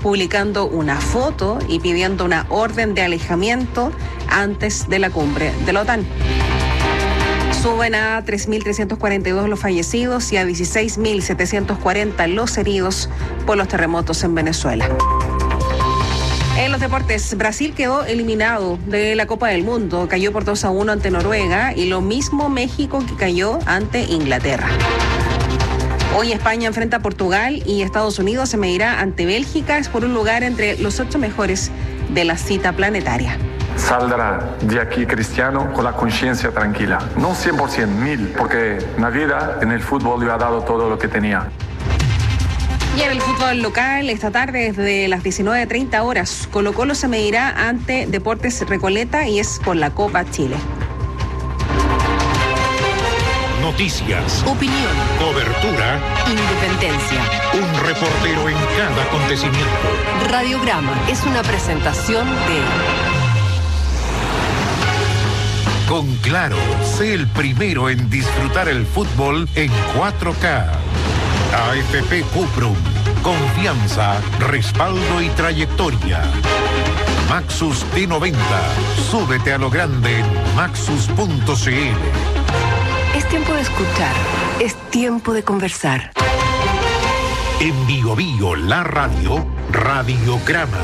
publicando una foto y pidiendo una orden de alejamiento antes de la cumbre de la OTAN. Suben a 3.342 los fallecidos y a 16.740 los heridos por los terremotos en Venezuela. En los deportes, Brasil quedó eliminado de la Copa del Mundo, cayó por 2-1 ante Noruega y lo mismo México que cayó ante Inglaterra. Hoy España enfrenta a Portugal y Estados Unidos se medirá ante Bélgica, es por un lugar entre los 8 mejores de la cita planetaria. Saldrá de aquí Cristiano con la conciencia tranquila. No 100%, 1000%, porque la vida en el fútbol le ha dado todo lo que tenía. Y en el fútbol local, esta tarde desde las 19:30 horas, Colo-Colo se medirá ante Deportes Recoleta y es por la Copa Chile. Noticias, opinión, cobertura, independencia. Un reportero en cada acontecimiento. Radiograma es una presentación de... Con Claro, sé el primero en disfrutar el fútbol en 4K. AFP Cuprum, confianza, respaldo y trayectoria. Maxus T90, súbete a lo grande en maxus.cl. Es tiempo de escuchar, es tiempo de conversar. En Bio Bio, la radio, Radiograma.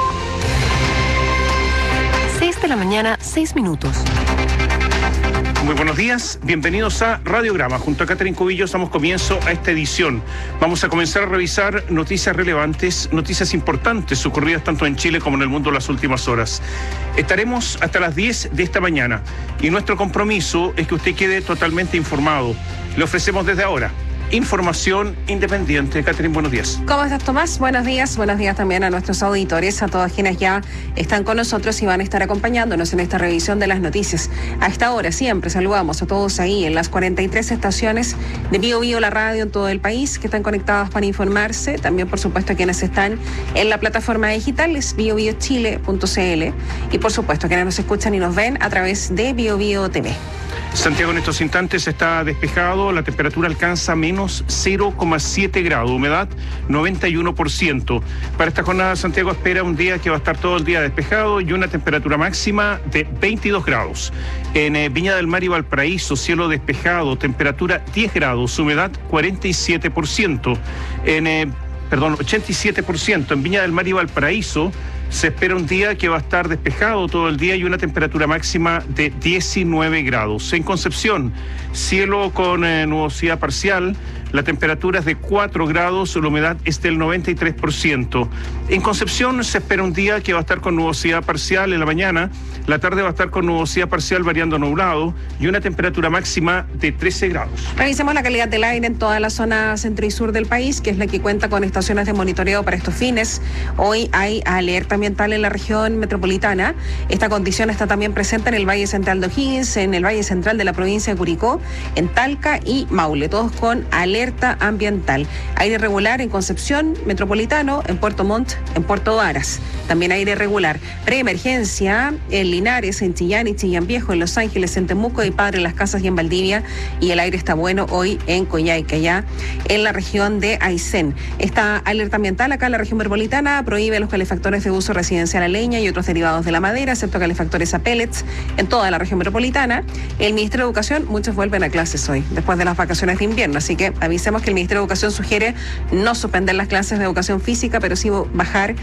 6 de la mañana, 6 minutos. Muy buenos días, bienvenidos a Radiograma. Junto a Catherine Cubillos damos comienzo a esta edición. Vamos a comenzar a revisar noticias relevantes, noticias importantes ocurridas tanto en Chile como en el mundo en las últimas horas. Estaremos hasta las 10 de esta mañana y nuestro compromiso es que usted quede totalmente informado. Le ofrecemos desde ahora información independiente. Catherine, buenos días. ¿Cómo estás, Tomás? Buenos días también a nuestros auditores, a todos quienes ya están con nosotros y van a estar acompañándonos en esta revisión de las noticias. A esta hora siempre saludamos a todos ahí en las 43 estaciones de Bio Bio, la radio en todo el país, que están conectadas para informarse. También, por supuesto, a quienes están en la plataforma digital, es biobiochile.cl, y por supuesto, a quienes nos escuchan y nos ven a través de Bio Bio TV. Santiago en estos instantes está despejado, la temperatura alcanza menos 0,7 grados, humedad 91%. Para esta jornada Santiago espera un día que va a estar todo el día despejado y una temperatura máxima de 22 grados. En Viña del Mar y Valparaíso, cielo despejado, temperatura 10 grados, humedad 47%. 87%. En Viña del Mar y Valparaíso se espera un día que va a estar despejado todo el día y una temperatura máxima de 19 grados. En Concepción, cielo con nubosidad parcial, la temperatura es de 4 grados, la humedad es del 93%. En Concepción se espera un día que va a estar con nubosidad parcial en la mañana, la tarde va a estar con nubosidad parcial variando a nublado y una temperatura máxima de 13 grados. Revisemos la calidad del aire en toda la zona centro y sur del país, que es la que cuenta con estaciones de monitoreo para estos fines. Hoy hay alerta ambiental en la región metropolitana. Esta condición está también presente en el Valle Central de O'Higgins, en el Valle Central de la provincia de Curicó, en Talca y Maule, todos con alerta ambiental. Aire regular en Concepción, Metropolitano, en Puerto Montt, en Puerto Varas. También aire regular. Preemergencia en Linares, en Chillán y Chillán Viejo, en Los Ángeles, en Temuco y Padre Las Casas y en Valdivia. Y el aire está bueno hoy en Coyhaique, ya en la región de Aysén. Esta alerta ambiental acá en la región metropolitana prohíbe los calefactores de uso residencial a leña y otros derivados de la madera, excepto calefactores a pellets en toda la región metropolitana. El Ministerio de Educación, muchos vuelven a clases hoy, después de las vacaciones de invierno, así que avisemos que el Ministerio de Educación sugiere no suspender las clases de educación física, pero sí bajar,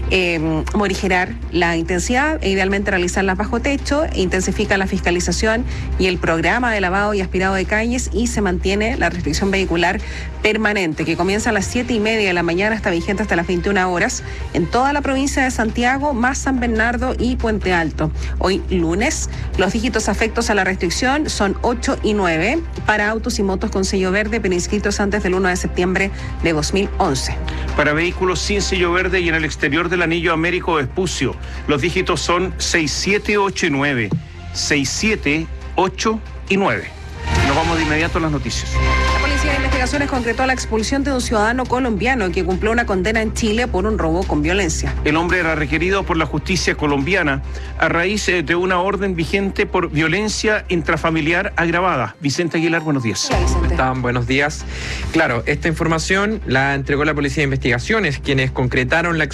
morigerar la intensidad e idealmente realizarlas bajo techo, intensifica la fiscalización y el programa de lavado y aspirado de calles y se mantiene la restricción vehicular permanente, que comienza a las 7:30 de la mañana, está vigente hasta las 21 horas en toda la provincia de Santiago, más San Bernardo y Puente Alto. Hoy lunes, los dígitos afectos a la restricción son 8 y 9 para autos y motos con sello verde, pero inscritos antes del 1 de septiembre de 2011. Para vehículos sin sello verde y en el exterior del anillo Américo Vespucio, los dígitos son 6, 7, 8 y 9. 6, 7, 8 y 9. Nos vamos de inmediato a las noticias. La Policía de Investigaciones concretó la expulsión de un ciudadano colombiano que cumplió una condena en Chile por un robo con violencia. El hombre era requerido por la justicia colombiana a raíz de una orden vigente por violencia intrafamiliar agravada. Vicente Aguilar, buenos días. Hola, Vicente. ¿Están? Buenos días. Claro, esta información la entregó la Policía de Investigaciones, quienes concretaron la